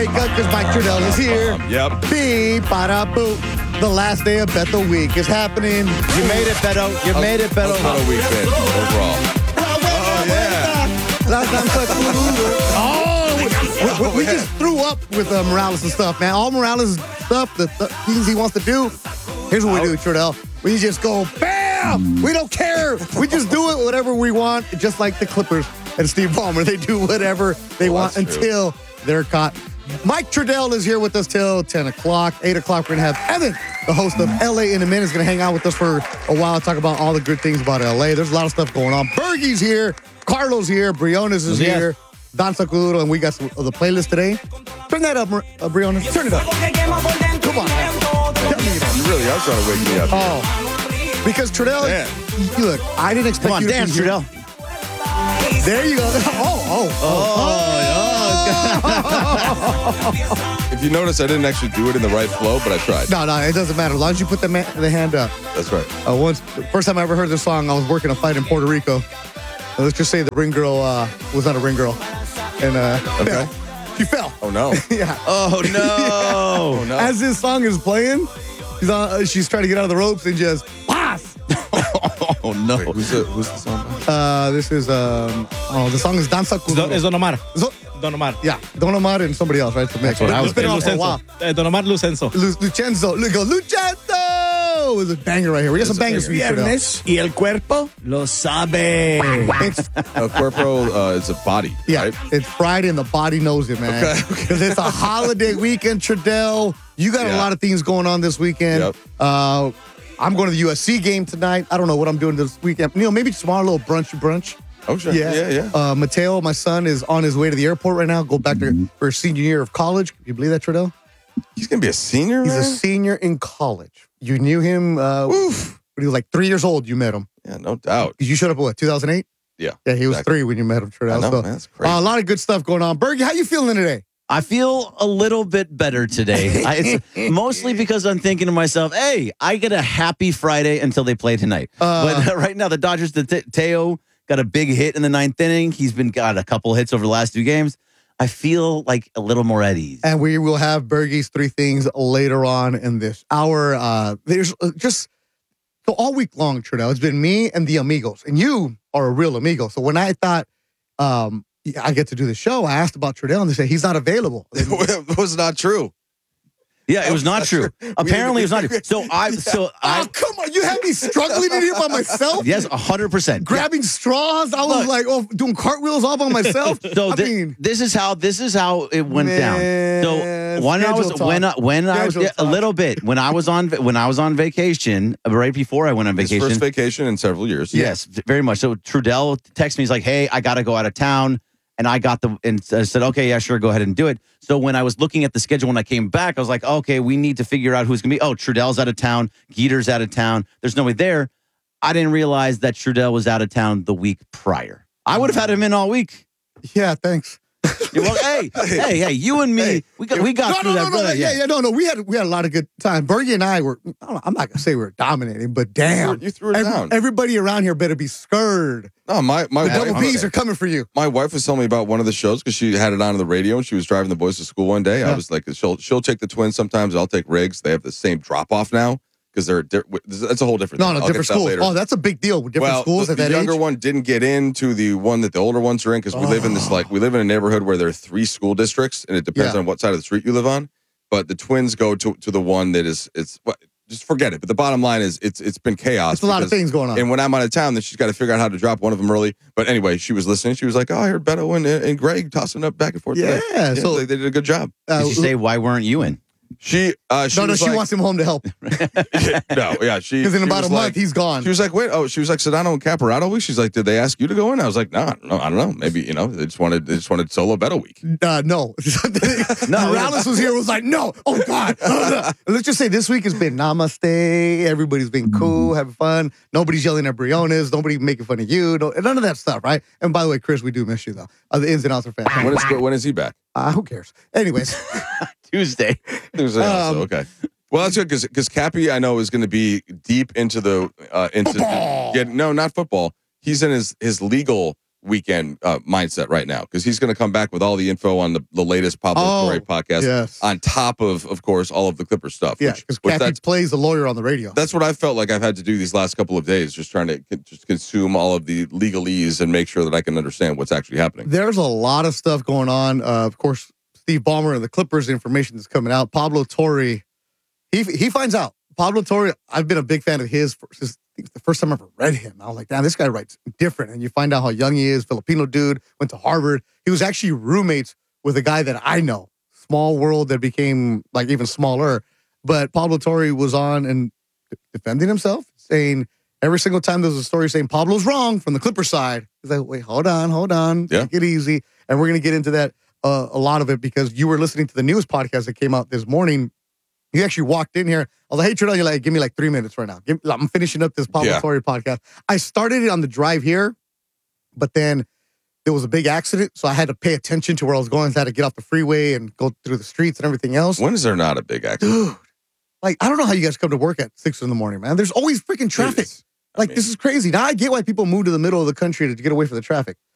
wake up because Mike Trudell is here. Yep. Beep-ba-da-boo. The last day of Beto Week is happening. You made it, Beto. You made it, Beto. Beto Week been overall. We just threw up with Morales and stuff, man. All Morales stuff, the things he wants to do. Here's what we do, Trudell. We just go, bam! We don't care. We just do it whatever we want, just like the Clippers and Steve Ballmer. They do whatever they want until they're caught. Mike Trudell is here with us till 10 o'clock. 8 o'clock, we're going to have Evan, the host of LA in a Minute, is going to hang out with us for a while, talk about all the good things about LA. There's a lot of stuff going on. Bergie's here. Carlos here. Briones is here. Don Sacudero, and we got some of the playlist today. Turn that up, Briones. Turn it up. Come on, man. You really are trying to wake me up. Oh, because Trudell, look, I didn't expect you to dance, Trudell. There you go. If you notice, I didn't actually do it in the right flow, but I tried. No, it doesn't matter. As long as you put the hand up. That's right. First time I ever heard this song, I was working a fight in Puerto Rico. Let's just say the ring girl was not a ring girl. And fell. She fell. Oh, no. Yeah. Oh, no. Oh, no. As this song is playing, she's trying to get out of the ropes and just pass. Oh, no. Wait, who's the song? This is, the song is Danza Kuduro. Es Don Omar. Don Omar. Yeah, Don Omar and somebody else, right? That's what I was It's been on for a while. Don Omar Lucenzo. Lucenzo. Lucenzo! Is a banger right here. We got some bangers for you. Viernes y el cuerpo lo sabe. Cuerpo is a body, Yeah, right? it's Friday and the body knows it, man. Okay. Because it's a holiday weekend, Trudell. You got a lot of things going on this weekend. Yep. I'm going to the USC game tonight. I don't know what I'm doing this weekend. Maybe tomorrow, a little brunch. Oh, sure. Yeah. Mateo, my son, is on his way to the airport right now. Go back for his senior year of college. Can you believe that, Trudell? He's going to be a senior, He's man? a senior in college. You knew him when he was like 3 years old. You met him. Yeah, no doubt. You showed up at what, 2008? Yeah. Yeah, he was 3 when you met him, Trudell. I know, So, man. That's crazy. a lot of good stuff going on. Bergie, how you feeling today? I feel a little bit better today. It's mostly because I'm thinking to myself, hey, I get a happy Friday until they play tonight. But right now, the Dodgers, Teo got a big hit in the ninth inning. He's got a couple hits over the last 2 games. I feel like a little more at ease. And we will have Bergie's 3 things later on in this hour. There's just so all week long, Trudell, it's been me and the amigos. And you are a real amigo. So when I thought I get to do the show, I asked about Trudell and they said he's not available. It was not true. Yeah, it was not true. Apparently, it's not true. Oh, come on. You had me struggling in here by myself? Yes, 100%. Grabbing straws. I was doing cartwheels all by myself. So this is how it went down. So when I was a little bit when I was on vacation, right before I went on vacation. His first vacation in several years. Yes, very much. So Trudell texted me. He's like, "Hey, I got to go out of town." And I said, okay, yeah, sure, go ahead and do it. So when I was looking at the schedule when I came back, I was like, okay, we need to figure out who's going to be. Oh, Trudell's out of town. Geeter's out of town. There's nobody there. I didn't realize that Trudell was out of town the week prior. I would have had him in all week. Yeah, thanks. Well, hey, you and me, we got through that. No. We had a lot of good time. Bergie and I were. I'm not gonna say we were dominating, but damn, you threw it down. Everybody around here better be scared. No, my the double B's are coming for you. My wife was telling me about one of the shows because she had it on the radio and she was driving the boys to school one day. Yeah. I was like, she'll take the twins sometimes. I'll take Riggs. They have the same drop off now. Because that's a whole different thing. Different schools. Oh, that's a big deal with different schools at that age. The younger one didn't get into the one that the older ones are in because we live in a neighborhood where there are 3 school districts and it depends on what side of the street you live on. But the twins go to the one that just forget it. But the bottom line is it's been chaos. It's a lot of things going on. And when I'm out of town, then she's got to figure out how to drop one of them early. But anyway, she was listening. She was like, "Oh, I heard Beto and Greg tossing up back and forth." Yeah, so they did a good job. Did she say why weren't you in? She wants him home to help. Because in about a month he's gone. She was like, she was like Sedano and Caparado week. She's like, did they ask you to go in? I was like, no, I don't know. Maybe they just wanted solo Beto week. No, Morales was here. Was like, no, oh God. Let's just say this week has been namaste. Everybody's been cool, having fun. Nobody's yelling at Briones. Nobody making fun of you. None of that stuff, right? And by the way, Chris, we do miss you though. The ins and outs are fantastic. When is he back? Who cares? Anyways. Tuesday. Also, okay. Well, that's good because Cappy, I know, is going to be deep into not football. He's in his legal weekend mindset right now because he's going to come back with all the info on the latest Pablo Torre podcast. Yes. On top of course, all of the Clipper stuff. Yeah, because Kathy plays the lawyer on the radio. That's what I felt like I've had to do these last couple of days, just trying to just consume all of the legalese and make sure that I can understand what's actually happening. There's a lot of stuff going on. Of course, Steve Ballmer and the Clippers, the information that's coming out. Pablo Torre, he finds out. Pablo Torre, I've been a big fan of his since the first time I ever read him. I was like, damn, this guy writes different. And you find out how young he is. Filipino dude, went to Harvard. He was actually roommates with a guy that I know. Small world that became like even smaller. But Pablo Torre was on and defending himself, saying every single time there was a story saying Pablo's wrong from the Clipper side. He's like, wait, hold on. Yeah. Take it easy. And we're going to get into that, a lot of it, because you were listening to the news podcast that came out this morning. You actually walked in here. I was like, hey, Trudell, you're like, give me like 3 minutes right now. I'm finishing up this Pablo Torre podcast. I started it on the drive here, but then there was a big accident, so I had to pay attention to where I was going. So I had to get off the freeway and go through the streets and everything else. When is there not a big accident? Dude, like, I don't know how you guys come to work at 6 in the morning, man. There's always freaking traffic. This is crazy. Now I get why people move to the middle of the country to get away from the traffic.